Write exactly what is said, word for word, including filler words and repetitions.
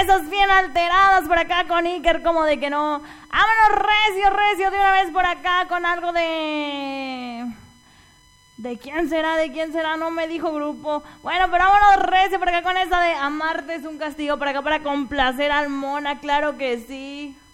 esas bien alteradas por acá con Iker, como de que no. Vámonos recio, recio de una vez por acá con algo de... ¿De quién será? ¿De quién será? No me dijo grupo. Bueno, pero vámonos recio por acá con esa de Amarte es un castigo, por acá para complacer al Mona, claro que sí.